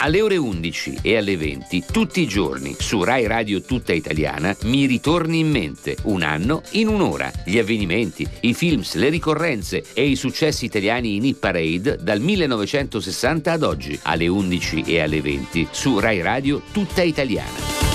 Alle ore 11 e alle 20, tutti i giorni, su Rai Radio Tutta Italiana, Mi ritorni in mente, un anno in un'ora. Gli avvenimenti, i films, le ricorrenze e i successi italiani in hit parade dal 1960 ad oggi. Alle 11 e alle 20, su Rai Radio Tutta Italiana.